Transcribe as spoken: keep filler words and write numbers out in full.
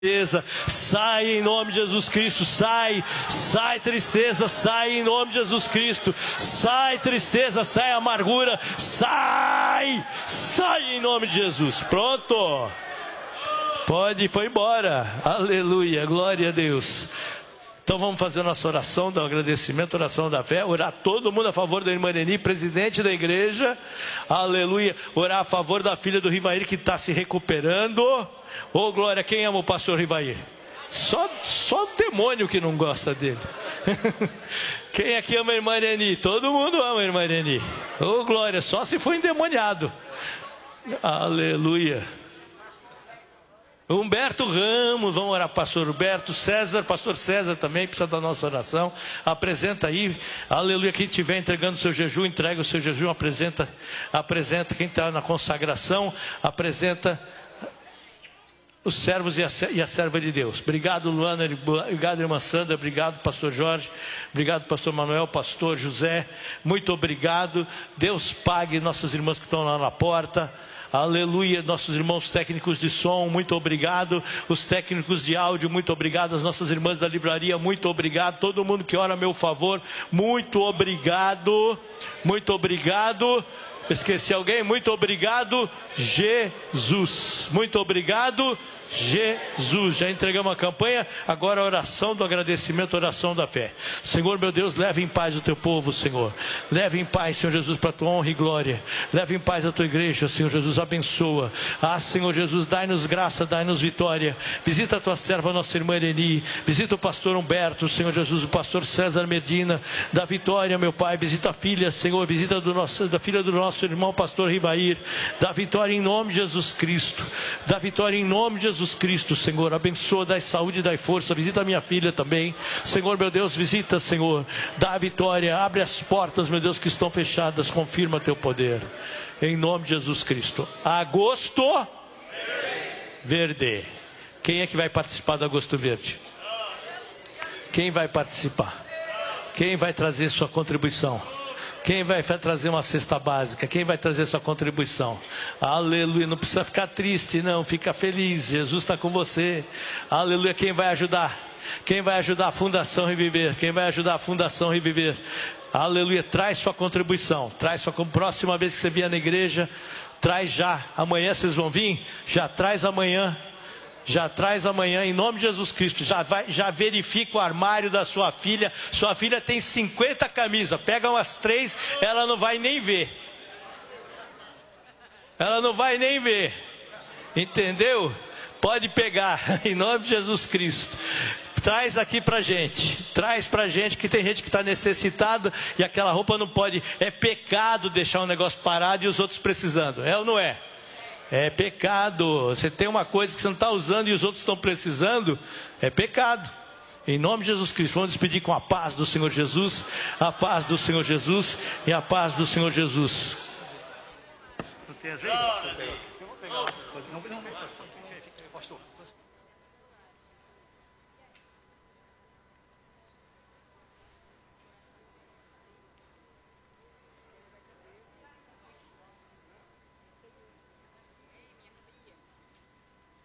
tristeza, sai em nome de Jesus Cristo, sai, sai tristeza, sai em nome de Jesus Cristo, sai tristeza, sai amargura, sai, sai em nome de Jesus. Pronto, pode, foi embora, aleluia, glória a Deus. Então vamos fazer nossa oração do agradecimento, oração da fé, orar todo mundo a favor da irmã Eni, presidente da igreja, aleluia, orar a favor da filha do Rivair que está se recuperando. Ô oh, glória, quem ama o pastor Rivair? Só, só o demônio que não gosta dele. Quem aqui ama a irmã Eni? Todo mundo ama a irmã Eni. Ô oh, glória, só se for endemoniado. Aleluia. Humberto Ramos, vamos orar, pastor Humberto, César, pastor César também precisa da nossa oração, apresenta aí, aleluia, quem estiver entregando o seu jejum, entrega o seu jejum, apresenta, apresenta, quem está na consagração, apresenta os servos e a, e a serva de Deus. Obrigado, Luana, obrigado, irmã Sandra, obrigado, pastor Jorge, obrigado, pastor Manuel, pastor José, muito obrigado, Deus pague nossas irmãs que estão lá na porta. Aleluia, nossos irmãos técnicos de som, muito obrigado. Os técnicos de áudio, muito obrigado. As nossas irmãs da livraria, muito obrigado. Todo mundo que ora a meu favor, muito obrigado. Muito obrigado. Esqueci alguém? Muito obrigado, Jesus. Muito obrigado, Jesus. Já entregamos a campanha, agora a oração do agradecimento, a oração da fé. Senhor meu Deus, leve em paz o teu povo, Senhor. Leve em paz, Senhor Jesus, para a tua honra e glória. Leve em paz a tua igreja, Senhor Jesus, abençoa. Ah, Senhor Jesus, dai-nos graça, dai-nos vitória. Visita a tua serva, nossa irmã Eni. Visita o pastor Humberto, Senhor Jesus, o pastor César Medina. Da vitória, meu Pai. Visita a filha, Senhor, visita do nosso, da filha do nosso irmão pastor Rivair. Da vitória em nome de Jesus Cristo. Da vitória em nome de Jesus Cristo, Senhor, abençoa, dai saúde, dai força, visita a minha filha também, Senhor, meu Deus, visita, Senhor, dá a vitória, abre as portas, meu Deus, que estão fechadas, confirma teu poder, em nome de Jesus Cristo. Agosto Verde, quem é que vai participar do Agosto Verde? Quem vai participar? Quem vai trazer sua contribuição? Quem vai trazer uma cesta básica? Quem vai trazer sua contribuição? Aleluia, não precisa ficar triste não, fica feliz, Jesus está com você. Aleluia, quem vai ajudar? Quem vai ajudar a Fundação Reviver? Quem vai ajudar a Fundação Reviver? Aleluia, traz sua contribuição, traz sua, próxima vez que você vier na igreja, traz já, amanhã vocês vão vir? Já traz amanhã. Já traz amanhã em nome de Jesus Cristo. Já, vai, já verifica o armário da sua filha. Sua filha tem cinquenta camisas. Pega umas três, ela não vai nem ver. Ela não vai nem ver. Entendeu? Pode pegar em nome de Jesus Cristo. Traz aqui pra gente. Traz pra gente, que tem gente que está necessitada e aquela roupa não pode. É pecado deixar um negócio parado e os outros precisando. É ou não é? É pecado. Você tem uma coisa que você não está usando e os outros estão precisando, é pecado. Em nome de Jesus Cristo, vamos despedir com a paz do Senhor Jesus, a paz do Senhor Jesus e a paz do Senhor Jesus. Não tem azeite? Eu vou pegar. Não, não, não, pastor.